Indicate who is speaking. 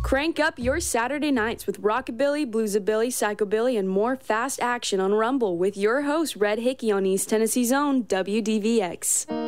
Speaker 1: Crank up your Saturday nights with rockabilly, bluesabilly, psychobilly, and more fast action on Rumble with your host, Red Hickey on East Tennessee's own WDVX.